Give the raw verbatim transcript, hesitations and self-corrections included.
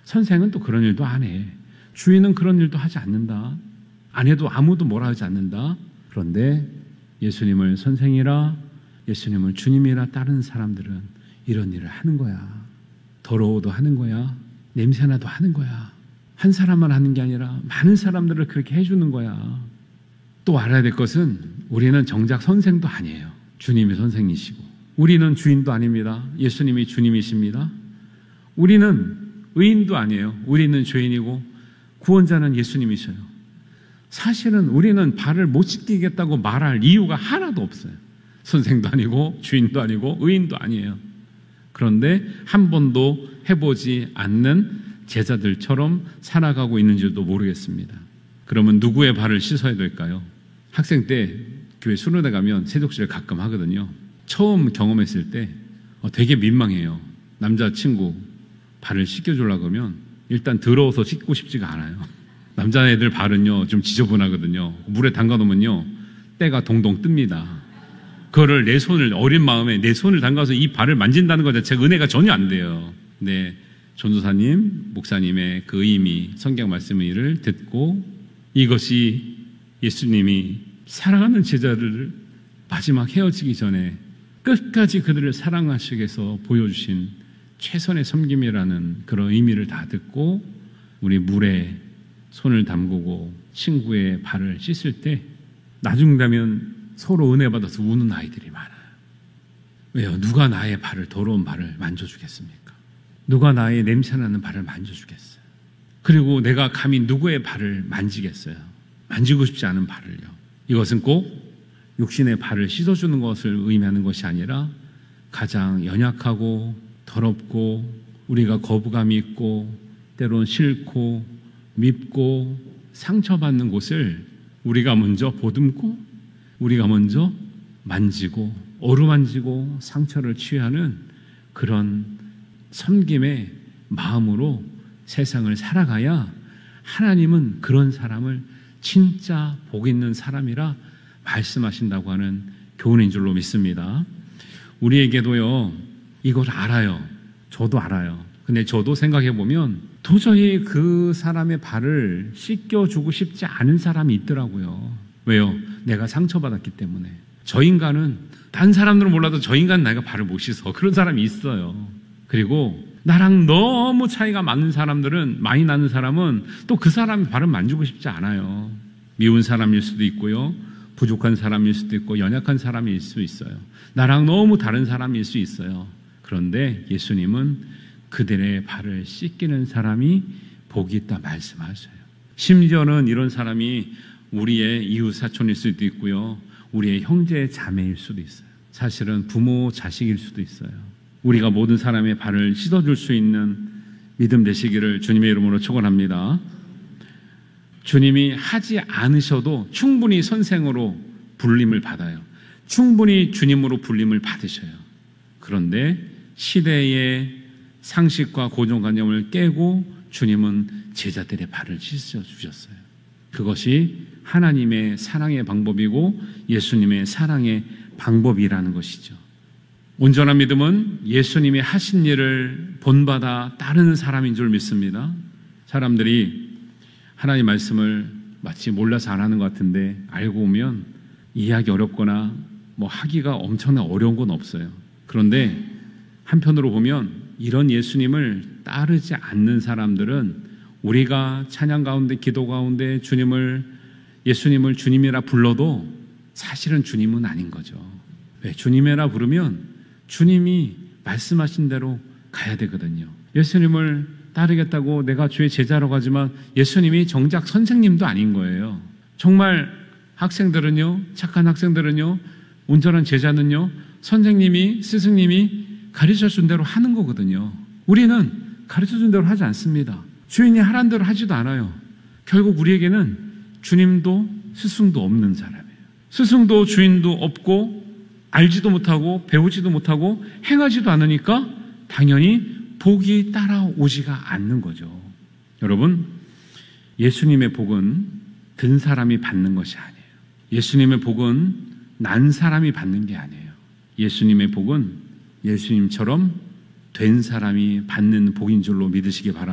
선생은 또 그런 일도 안 해. 주인은 그런 일도 하지 않는다. 안 해도 아무도 뭐라 하지 않는다. 그런데 예수님을 선생이라, 예수님을 주님이라 따르는 사람들은 이런 일을 하는 거야. 더러워도 하는 거야. 냄새나도 하는 거야. 한 사람만 하는 게 아니라 많은 사람들을 그렇게 해주는 거야. 또 알아야 될 것은 우리는 정작 선생도 아니에요. 주님이 선생이시고, 우리는 주인도 아닙니다. 예수님이 주님이십니다. 우리는 의인도 아니에요. 우리는 죄인이고 구원자는 예수님이셔요. 사실은 우리는 발을 못 씻기겠다고 말할 이유가 하나도 없어요. 선생도 아니고 주인도 아니고 의인도 아니에요. 그런데 한 번도 해보지 않는 제자들처럼 살아가고 있는지도 모르겠습니다. 그러면 누구의 발을 씻어야 될까요? 학생 때 교회 수련회 가면 세족실을 가끔 하거든요. 처음 경험했을 때 되게 민망해요. 남자친구 발을 씻겨주려고 하면 일단 더러워서 씻고 싶지가 않아요. 남자애들 발은요 좀 지저분하거든요. 물에 담가놓으면요 때가 동동 뜹니다. 그거를 내 손을, 어린 마음에 내 손을 담가서 이 발을 만진다는 것 자체가 은혜가 전혀 안 돼요. 네, 전도사님, 목사님의 그 의미, 성경 말씀을 듣고 이것이 예수님이 사랑하는 제자들을 마지막 헤어지기 전에 끝까지 그들을 사랑하시기 위해서 보여주신 최선의 섬김이라는 그런 의미를 다 듣고 우리 물에 손을 담그고 친구의 발을 씻을 때 나중 되면 서로 은혜 받아서 우는 아이들이 많아요. 왜요? 누가 나의 발을, 더러운 발을 만져주겠습니까? 누가 나의 냄새나는 발을 만져주겠어요? 그리고 내가 감히 누구의 발을 만지겠어요? 만지고 싶지 않은 발을요. 이것은 꼭 육신의 발을 씻어주는 것을 의미하는 것이 아니라 가장 연약하고 더럽고 우리가 거부감이 있고 때론 싫고 밉고 상처받는 곳을 우리가 먼저 보듬고 우리가 먼저 만지고 어루만지고 상처를 취하는 그런 섬김의 마음으로 세상을 살아가야 하나님은 그런 사람을 진짜 복 있는 사람이라 말씀하신다고 하는 교훈인 줄로 믿습니다. 우리에게도요 이걸 알아요. 저도 알아요. 근데 저도 생각해 보면 도저히 그 사람의 발을 씻겨주고 싶지 않은 사람이 있더라고요. 왜요? 내가 상처받았기 때문에. 저 인간은 다른 사람들은 몰라도 저 인간은 내가 발을 못 씻어. 그런 사람이 있어요. 그리고 나랑 너무 차이가 많은 사람들은, 많이 나는 사람은 또 그 사람의 발을 만지고 싶지 않아요. 미운 사람일 수도 있고요, 부족한 사람일 수도 있고 연약한 사람일 수 있어요. 나랑 너무 다른 사람일 수 있어요. 그런데 예수님은 그들의 발을 씻기는 사람이 복이 있다 말씀하셔요. 심지어는 이런 사람이 우리의 이웃 사촌일 수도 있고요, 우리의 형제 자매일 수도 있어요. 사실은 부모 자식일 수도 있어요. 우리가 모든 사람의 발을 씻어줄 수 있는 믿음 되시기를 주님의 이름으로 축원합니다. 주님이 하지 않으셔도 충분히 선생으로 불림을 받아요. 충분히 주님으로 불림을 받으셔요. 그런데 시대의 상식과 고정관념을 깨고 주님은 제자들의 발을 씻어주셨어요. 그것이 하나님의 사랑의 방법이고 예수님의 사랑의 방법이라는 것이죠. 온전한 믿음은 예수님이 하신 일을 본받아 따르는 사람인 줄 믿습니다. 사람들이 하나님 말씀을 마치 몰라서 안 하는 것 같은데 알고 오면 이해하기 어렵거나 뭐 하기가 엄청나 어려운 건 없어요. 그런데 한편으로 보면 이런 예수님을 따르지 않는 사람들은 우리가 찬양 가운데, 기도 가운데 주님을, 예수님을 주님이라 불러도 사실은 주님은 아닌 거죠. 왜? 주님이라 부르면 주님이 말씀하신 대로 가야 되거든요. 예수님을 따르겠다고 내가 주의 제자로 가지만 예수님이 정작 선생님도 아닌 거예요. 정말 학생들은요, 착한 학생들은요, 온전한 제자는요, 선생님이, 스승님이 가르쳐준 대로 하는 거거든요. 우리는 가르쳐준 대로 하지 않습니다. 주인이 하란 대로 하지도 않아요. 결국 우리에게는 주님도 스승도 없는 사람이에요. 스승도 주인도 없고 알지도 못하고 배우지도 못하고 행하지도 않으니까 당연히 복이 따라오지가 않는 거죠. 여러분, 예수님의 복은 든 사람이 받는 것이 아니에요. 예수님의 복은 난 사람이 받는 게 아니에요. 예수님의 복은 예수님처럼 된 사람이 받는 복인 줄로 믿으시기 바랍니다.